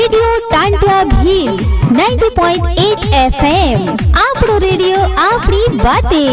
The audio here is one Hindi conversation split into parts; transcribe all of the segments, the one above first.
રેડિયો ટાંટિયા ભીલ 90.8 FM આપણો રેડિયો આપણી બાતે।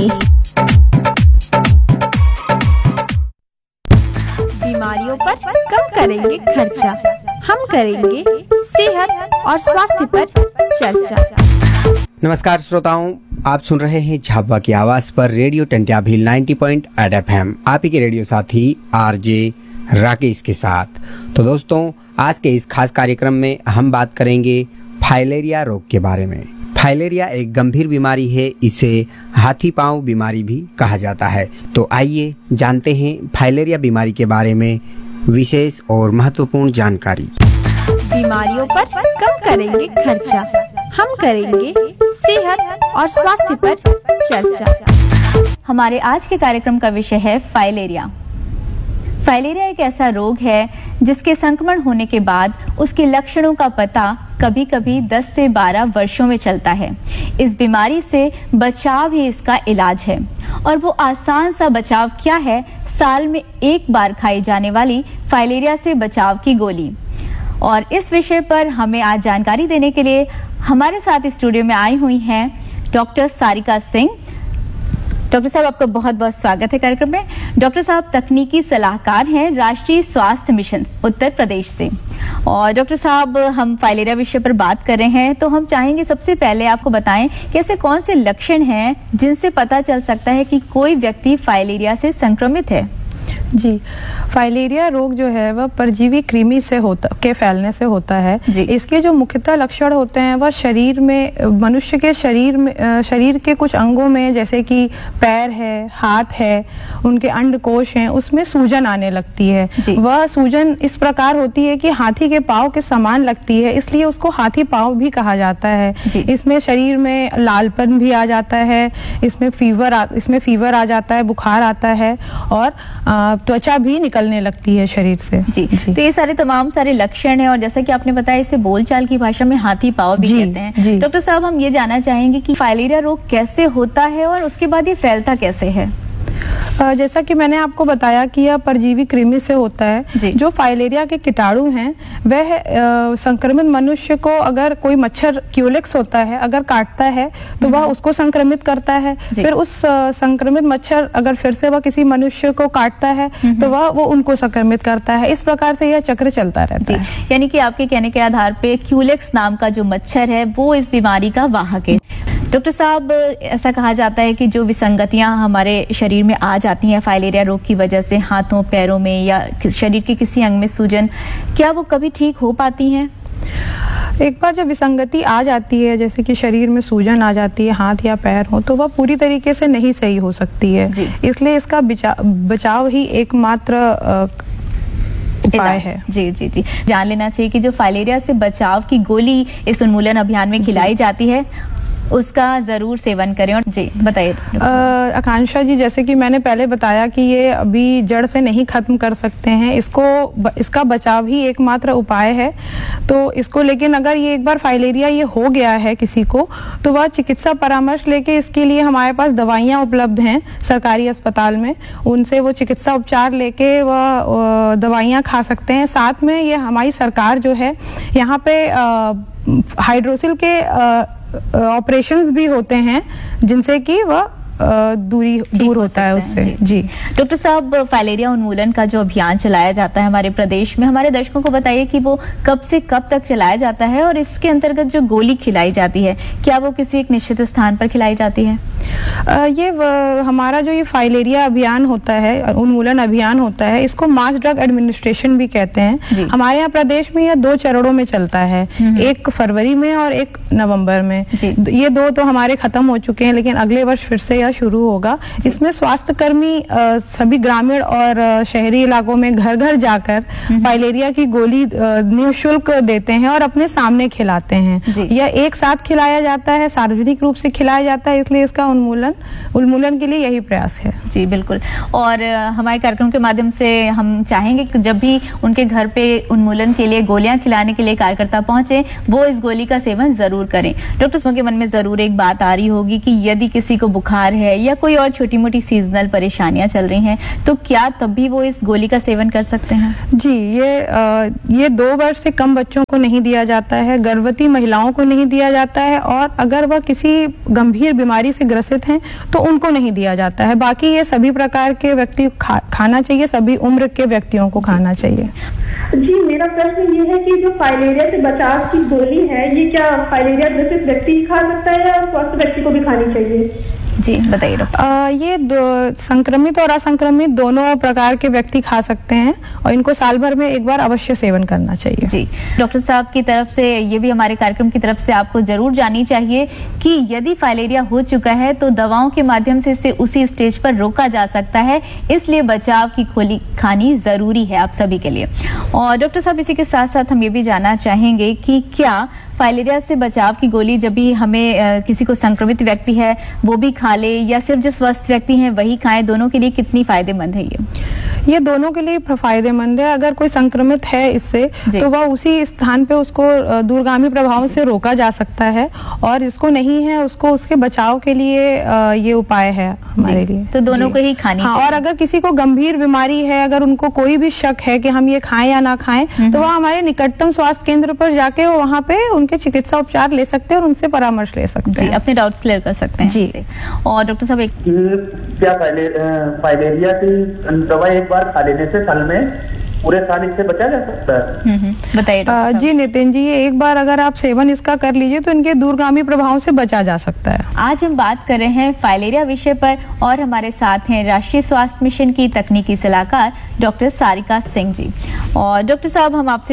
बीमारियों पर कम करेंगे खर्चा, हम करेंगे सेहत और स्वास्थ्य पर चर्चा। नमस्कार श्रोताओं, आप सुन रहे हैं झाबुआ की आवाज पर रेडियो टंटिया भील 90.8 FM, आप ही के रेडियो साथी आरजे राकेश के साथ। तो दोस्तों, आज के इस खास कार्यक्रम में हम बात करेंगे फाइलेरिया रोग के बारे में। फाइलेरिया एक गंभीर बीमारी है, इसे हाथी पांव बीमारी भी कहा जाता है। तो आइए जानते हैं फाइलेरिया बीमारी के बारे में विशेष और महत्वपूर्ण जानकारी। बीमारियों पर कम करेंगे खर्चा, हम करेंगे सेहत और स्वास्थ्य पर चर्चा। हमारे आज के कार्यक्रम का विषय है फाइलेरिया। फाइलेरिया एक ऐसा रोग है जिसके संक्रमण होने के बाद उसके लक्षणों का पता कभी कभी 10 से 12 वर्षों में चलता है। इस बीमारी से बचाव ही इसका इलाज है, और वो आसान सा बचाव क्या है? साल में एक बार खाई जाने वाली फाइलेरिया से बचाव की गोली। और इस विषय पर हमें आज जानकारी देने के लिए हमारे साथ स्टूडियो में आई हुई हैं डॉक्टर सारिका सिंह। डॉक्टर साहब, आपका बहुत बहुत स्वागत है कार्यक्रम में। डॉक्टर साहब तकनीकी सलाहकार हैं राष्ट्रीय स्वास्थ्य मिशन उत्तर प्रदेश से। और डॉक्टर साहब, हम फाइलेरिया विषय पर बात कर रहे हैं, तो हम चाहेंगे सबसे पहले आपको बताएं कि ऐसे कौन से लक्षण हैं जिनसे पता चल सकता है कि कोई व्यक्ति फाइलेरिया से संक्रमित है। जी, फाइलेरिया रोग जो है वह परजीवी कृमि से के फैलने से होता है। इसके जो मुख्यतः लक्षण होते हैं वह शरीर में, मनुष्य के शरीर के कुछ अंगों में, जैसे कि पैर है, हाथ है, उनके अंडकोश हैं, उसमें सूजन आने लगती है। वह सूजन इस प्रकार होती है कि हाथी के पांव के समान लगती है, इसलिए उसको हाथी पांव भी कहा जाता है। इसमें शरीर में लालपन भी आ जाता है, इसमें फीवर आ जाता है, बुखार आता है, और त्वचा भी निकलने लगती है शरीर से। जी। तो ये तमाम सारे लक्षण हैं, और जैसा कि आपने बताया, इसे बोलचाल की भाषा में हाथी पांव भी कहते हैं। डॉक्टर साहब, हम ये जानना चाहेंगे कि फाइलेरिया रोग कैसे होता है और उसके बाद ये फैलता कैसे है। जैसा कि मैंने आपको बताया कि यह परजीवी कृमि से होता है। जो फाइलेरिया के कीटाणु हैं वह संक्रमित मनुष्य को, अगर कोई मच्छर क्यूलेक्स होता है, अगर काटता है तो वह उसको संक्रमित करता है। फिर उस संक्रमित मच्छर अगर फिर से वह किसी मनुष्य को काटता है तो वो उनको संक्रमित करता है। इस प्रकार से यह चक्र चलता रहता है। यानी कि आपके कहने के आधार पे क्यूलेक्स नाम का जो मच्छर है वो इस बीमारी का वाहक है। डॉक्टर साहब, ऐसा कहा जाता है कि जो विसंगतियां हमारे शरीर में आ जाती हैं फाइलेरिया रोग की वजह से, हाथों पैरों में या शरीर के किसी अंग में सूजन, क्या वो कभी ठीक हो पाती हैं? एक बार जब विसंगति आ जाती है, जैसे कि शरीर में सूजन आ जाती है, हाथ या पैर हो, तो वह पूरी तरीके से नहीं सही हो सकती है। इसलिए इसका बचाव ही एकमात्र उपाय है। जी जी जी, जान लेना चाहिए कि जो फाइलेरिया से बचाव की गोली इस उन्मूलन अभियान में खिलाई जाती है उसका जरूर सेवन करें। और जी बताइए आकांक्षा जी, जैसे कि मैंने पहले बताया कि ये अभी जड़ से नहीं खत्म कर सकते हैं, इसका बचाव ही एकमात्र उपाय है। तो इसको, लेकिन अगर ये एक बार फाइलेरिया ये हो गया है किसी को, तो वह चिकित्सा परामर्श लेके, इसके लिए हमारे पास दवाइयां उपलब्ध हैं सरकारी अस्पताल में, उनसे वो चिकित्सा उपचार लेके वह दवाइयां खा सकते हैं। साथ में ये हमारी सरकार जो है यहाँ पे हाइड्रोसिल के ऑपरेशंस भी होते हैं, जिनसे कि वह दूर होता है उससे। जी डॉक्टर साहब, फाइलेरिया उन्मूलन का जो अभियान चलाया जाता है हमारे प्रदेश में, हमारे दर्शकों को बताइए कि वो कब से कब तक चलाया जाता है, और इसके अंतर्गत जो गोली खिलाई जाती है क्या वो किसी एक निश्चित स्थान पर खिलाई जाती है? हमारा जो ये फाइलेरिया अभियान होता है, उन्मूलन अभियान होता है, इसको मास ड्रग एडमिनिस्ट्रेशन भी कहते हैं। हमारे यहाँ प्रदेश में यह 2 चरणों में चलता है, 1 फरवरी में और 1 नवंबर में। ये 2 तो हमारे खत्म हो चुके हैं, लेकिन अगले वर्ष फिर से शुरू होगा। इसमें स्वास्थ्य कर्मी सभी ग्रामीण और शहरी इलाकों में घर घर जाकर फाइलेरिया की गोली निःशुल्क देते हैं और अपने सामने खिलाते हैं। यह एक साथ खिलाया जाता है, सार्वजनिक रूप से खिलाया जाता है, इसलिए इसका इसका उन्मूलन के लिए यही प्रयास है। जी बिल्कुल। और हमारे कार्यक्रम के माध्यम से हम चाहेंगे कि जब भी उनके घर पे उन्मूलन के लिए गोलियां खिलाने के लिए कार्यकर्ता पहुंचे, वो इस गोली का सेवन जरूर करें। डॉक्टर के मन में जरूर एक बात आ रही होगी कि यदि किसी को बुखार है या कोई और छोटी मोटी सीजनल परेशानियां चल रही हैं, तो क्या तब भी वो इस गोली का सेवन कर सकते हैं? जी, ये 2 वर्ष से कम बच्चों को नहीं दिया जाता है, गर्भवती महिलाओं को नहीं दिया जाता है, और अगर वह किसी गंभीर बीमारी से ग्रसित हैं तो उनको नहीं दिया जाता है। बाकी ये सभी प्रकार के व्यक्ति खाना चाहिए, सभी उम्र के व्यक्तियों को खाना चाहिए। जी, मेरा प्रश्न ये है कि जो फाइलेरिया से बचाव की गोली है, ये क्या फाइलेरिया ग्रसित व्यक्ति ही खा सकता है या स्वस्थ व्यक्ति को भी खानी चाहिए? जी बताइए डॉक्टर। ये संक्रमित और असंक्रमित दोनों प्रकार के व्यक्ति खा सकते हैं और इनको साल भर में एक बार अवश्य सेवन करना चाहिए। जी, डॉक्टर साहब की तरफ से ये भी हमारे कार्यक्रम की तरफ से आपको जरूर जाननी चाहिए कि यदि फाइलेरिया हो चुका है तो दवाओं के माध्यम से इसे उसी स्टेज पर रोका जा सकता है, इसलिए बचाव की गोली खानी जरूरी है आप सभी के लिए। और डॉक्टर साहब, इसी के साथ साथ हम ये भी जानना चाहेंगे कि क्या फाइलेरिया से बचाव की गोली जब भी हमें किसी को संक्रमित व्यक्ति है वो भी खा ले, या सिर्फ जो स्वस्थ व्यक्ति हैं वही खाएं, दोनों के लिए कितनी फायदेमंद है ये दोनों के लिए फायदेमंद है। अगर कोई संक्रमित है इससे तो वह उसी स्थान पे उसको दूरगामी प्रभाव से रोका जा सकता है, और इसको नहीं है उसको उसके बचाव के लिए ये उपाय है हमारे लिए। तो दोनों को ही खानी चाहिए। और अगर किसी को गंभीर बीमारी है, अगर उनको कोई भी शक है कि हम ये खाएं या ना खाएं, तो वह हमारे निकटतम स्वास्थ्य केंद्र पर जाके वहाँ पे उनके चिकित्सा उपचार ले सकते हैं और उनसे परामर्श ले सकते हैं, अपने डाउट्स क्लियर कर सकते हैं। जी। और डॉक्टर साहब, क्या फाइलेरिया की दवा एक बार खा लेने से साल में पूरे साल इससे बचा जा सकता है? बताइए। जी नितिन जी, ये एक बार अगर आप सेवन इसका कर लीजिए तो इनके दूरगामी प्रभावों से बचा जा सकता है। आज हम बात कर रहे हैं फाइलेरिया विषय पर, और हमारे साथ हैं राष्ट्रीय स्वास्थ्य मिशन की तकनीकी सलाहकार डॉक्टर सारिका सिंह जी। और डॉक्टर साहब, हम आपसे